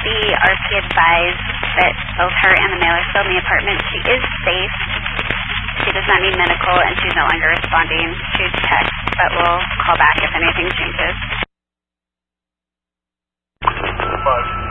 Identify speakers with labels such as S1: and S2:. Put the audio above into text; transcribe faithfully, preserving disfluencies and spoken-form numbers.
S1: the R P advised that both her and the male are still in the apartment. She is safe. She does not need medical, and she's no longer responding to text, but we'll call back if anything changes.
S2: Bye.